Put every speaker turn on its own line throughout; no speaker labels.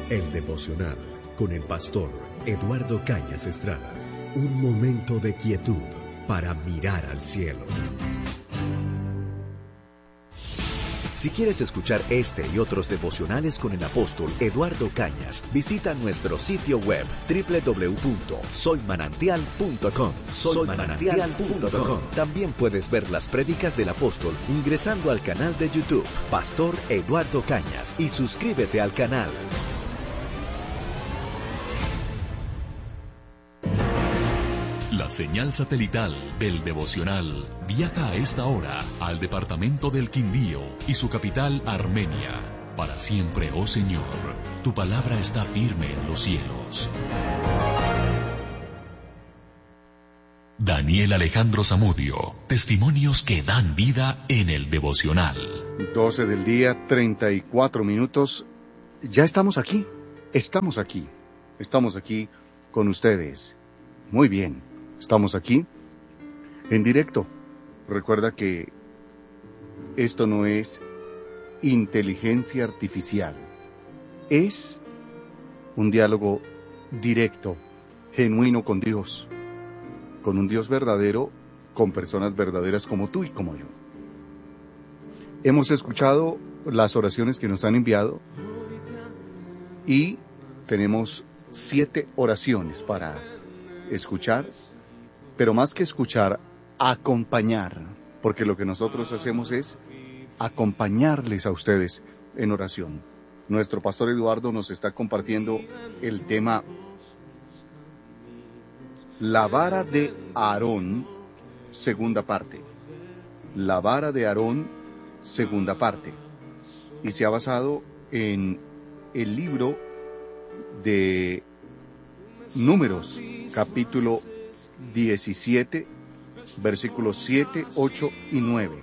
El devocional con el pastor Eduardo Cañas Estrada. Un momento de quietud para mirar al cielo. Si quieres escuchar este y otros devocionales con el apóstol Eduardo Cañas, visita nuestro sitio web www.soymanantial.com. Soymanantial.com. También puedes ver las prédicas del apóstol ingresando al canal de YouTube Pastor Eduardo Cañas y suscríbete al canal.
La señal satelital del devocional viaja a esta hora al departamento del Quindío y su capital Armenia. Para siempre, oh Señor, tu palabra está firme en los cielos. Daniel Alejandro Zamudio, testimonios que dan vida en el devocional.
12 del día, 34 minutos. Ya estamos aquí con ustedes. Muy bien. Estamos aquí, en directo. Recuerda que esto no es inteligencia artificial. Es un diálogo directo, genuino con Dios. Con un Dios verdadero, con personas verdaderas como tú y como yo. Hemos escuchado las oraciones que nos han enviado y tenemos 7 oraciones para escuchar. Pero más que escuchar, acompañar, porque lo que nosotros hacemos es acompañarles a ustedes en oración. Nuestro pastor Eduardo nos está compartiendo el tema La vara de Aarón, segunda parte. La vara de Aarón, segunda parte. Y se ha basado en el libro de Números, capítulo 17, versículos 7, 8 y 9.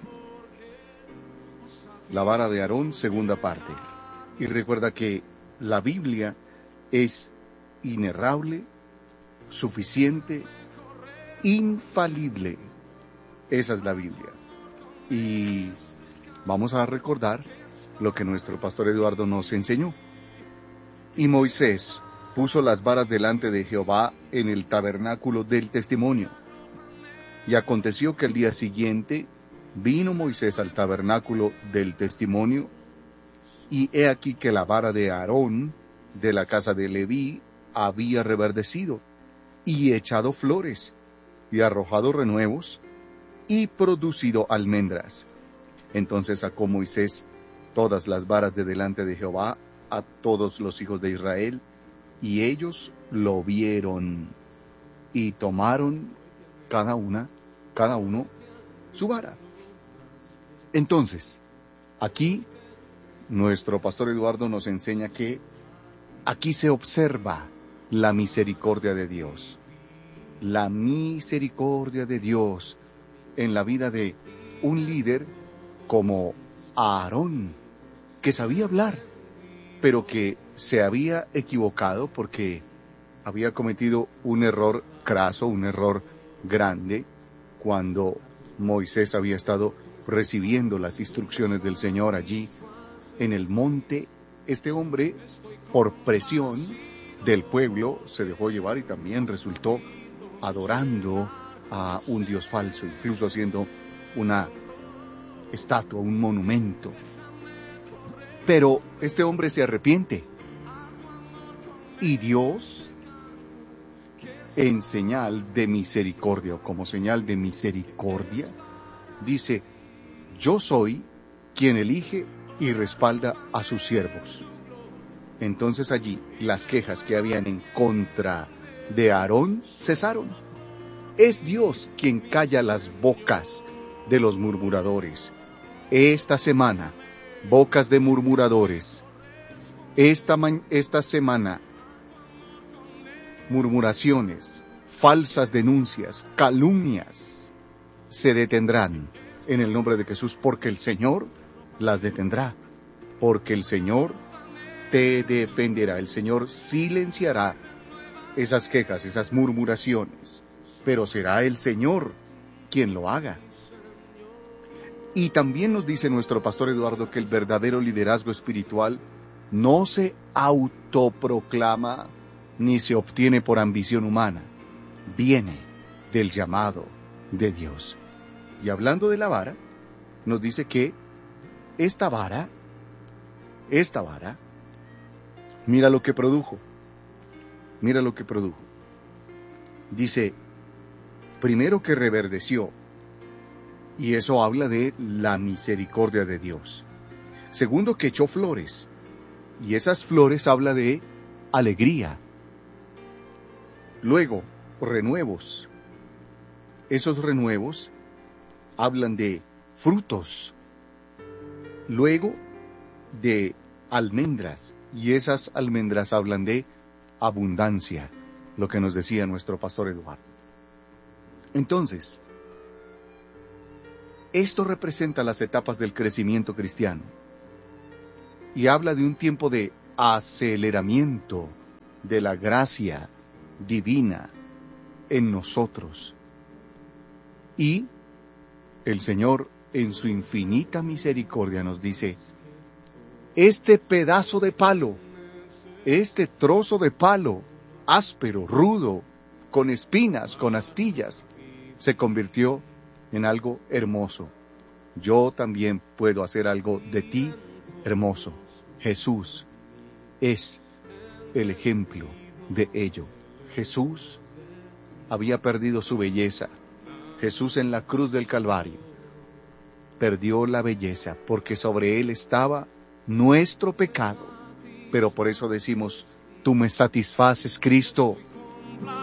La vara de Aarón, segunda parte. Y recuerda que la Biblia es inerrable, suficiente, infalible. Esa es la Biblia. Y vamos a recordar lo que nuestro pastor Eduardo nos enseñó. Y Moisés puso las varas delante de Jehová en el tabernáculo del testimonio. Y aconteció que el día siguiente vino Moisés al tabernáculo del testimonio, y he aquí que la vara de Aarón, de la casa de Leví, había reverdecido, y echado flores, y arrojado renuevos, y producido almendras. Entonces sacó Moisés todas las varas de delante de Jehová a todos los hijos de Israel, y ellos lo vieron, y tomaron cada uno su vara. Entonces, aquí, nuestro pastor Eduardo nos enseña que aquí se observa la misericordia de Dios. La misericordia de Dios en la vida de un líder como Aarón, que sabía hablar, pero que se había equivocado porque había cometido un error craso, un error grande, cuando Moisés había estado recibiendo las instrucciones del Señor allí en el monte. Este hombre, por presión del pueblo, se dejó llevar y también resultó adorando a un Dios falso, incluso haciendo una estatua, un monumento. Pero este hombre se arrepiente. Y Dios, en señal de misericordia, o como señal de misericordia, dice: yo soy quien elige y respalda a sus siervos. Entonces allí las quejas que habían en contra de Aarón cesaron. Es Dios quien calla las bocas de los murmuradores. Esta semana, bocas de murmuradores. Esta semana, murmuraciones, falsas denuncias, calumnias, se detendrán en el nombre de Jesús, porque el Señor las detendrá, porque el Señor te defenderá, el Señor silenciará esas quejas, esas murmuraciones, pero será el Señor quien lo haga. Y también nos dice nuestro pastor Eduardo que el verdadero liderazgo espiritual no se autoproclama ni se obtiene por ambición humana, viene del llamado de Dios. Y hablando de la vara, nos dice que esta vara, mira lo que produjo. Dice, primero que reverdeció, y eso habla de la misericordia de Dios. Segundo, que echó flores, y esas flores habla de alegría. Luego, renuevos. Esos renuevos hablan de frutos. Luego, de almendras, y esas almendras hablan de abundancia, lo que nos decía nuestro pastor Eduardo. Entonces, esto representa las etapas del crecimiento cristiano y habla de un tiempo de aceleramiento de la gracia divina en nosotros. Y el Señor, en su infinita misericordia, nos dice, este pedazo de palo, este trozo de palo, áspero, rudo, con espinas, con astillas, se convirtió en algo hermoso. Yo también puedo hacer algo de ti hermoso. Jesús es el ejemplo de ello. Jesús había perdido su belleza. Jesús en la cruz del Calvario perdió la belleza porque sobre él estaba nuestro pecado. Pero por eso decimos, tú me satisfaces, Cristo,